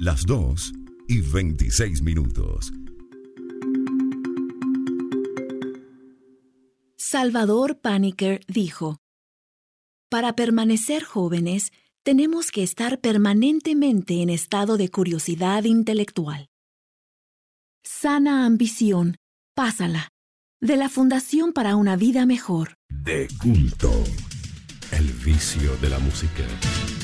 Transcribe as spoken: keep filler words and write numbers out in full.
Las dos y veintiséis minutos. Salvador Paniker dijo: para permanecer jóvenes, tenemos que estar permanentemente en estado de curiosidad intelectual. Sana ambición, pásala. De la Fundación para una Vida Mejor. De culto. El vicio de la música.